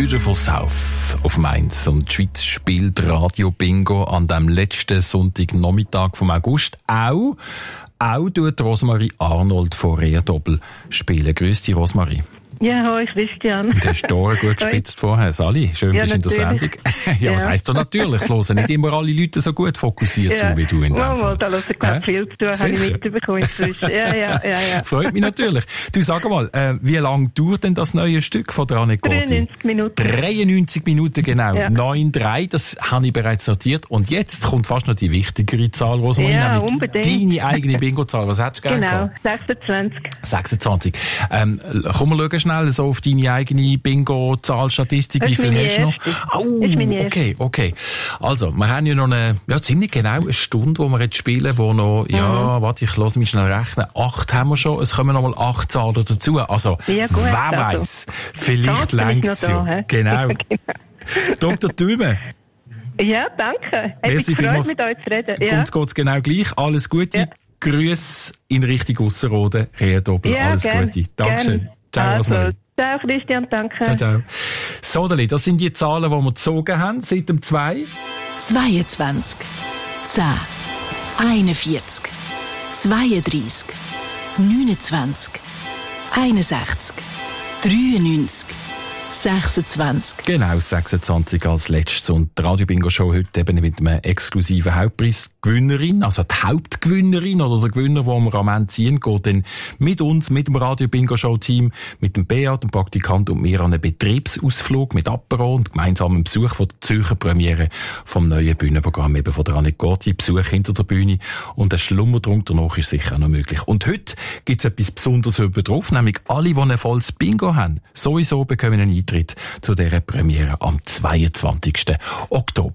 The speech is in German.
Beautiful South auf Mainz. Und die Schweiz spielt Radio Bingo an dem letzten Sonntagnachmittag vom August. Auch tut Rosmarie Arnold von Rehrdoppel spielen. Grüß dich, Rosmarie. Ja, hoi Christian. Und hast du die Ohren gut gespitzt vorher, Sali? Schön, bist du in der Sendung. Ja, was heisst du natürlich? Es hören nicht immer alle Leute so gut fokussiert zu, wie du in dem Fall. Da hören glaube viel zu tun, habe ich mitbekommen inzwischen. Ja. Freut mich natürlich. Du, sag mal, wie lange dauert denn das neue Stück von der Annette Gotti? 93 Minuten. 93 Minuten, genau. Ja. 9,3, das habe ich bereits sortiert. Und jetzt kommt fast noch die wichtigere Zahl, Rosmarie, ja, nämlich unbedingt. deine eigene Bingo-Zahl. Was hättest du gerne Genau, gehabt? 26. 26. Komm mal schauen schnell so auf deine eigene Bingo-Zahl-Statistik. Wie viel hast du noch? Oh, Das ist meine erste. okay. Also, wir haben ja noch ziemlich genau eine Stunde, wo wir jetzt spielen, wo noch, warte, ich lasse mich schnell rechnen. 8 haben wir schon. Es kommen noch mal 8 Zahlen dazu. Also, Ja, gut, wer also. weiss? Vielleicht Chance bin ich längt es noch da, ja. hä? Genau. Dr. Thüme. Ja, danke. Hat Merci mich gefreut, vielmals. mit euch zu reden. Ja. Uns geht's genau gleich. Alles Gute. Ja. Grüß in Richtung Ausserrhoden. Rehrdoppel. Ja, Alles gern, Gute. Dankeschön. gern. Ciao, Rosmarie. Also, ciao Christian, danke. Ciao, ciao. So, Dali, das sind die Zahlen, die wir gezogen haben seit dem 2. 22, 10, 41, 32, 29, 61, 93, 26. Genau, 26 als letztes. Und die Radio Bingo Show heute eben mit einem exklusiven Hauptpreisgewinnerin, also die Hauptgewinnerin oder der Gewinner, den wir am Ende ziehen, geht dann mit uns, mit dem Radio Bingo Show Team, mit dem Beat, dem Praktikant und mir an einen Betriebsausflug mit Apero und gemeinsamen Besuch von der Zürcher Premiere vom neuen Bühnenprogramm eben von der Annette Gotti, Besuch hinter der Bühne und ein Schlummertrunk danach ist sicher auch noch möglich. Und heute gibt es etwas Besonderes über drauf, nämlich alle, die ein volles Bingo haben, sowieso bekommen einen Eintritt zu dieser Premiere am 22. Oktober.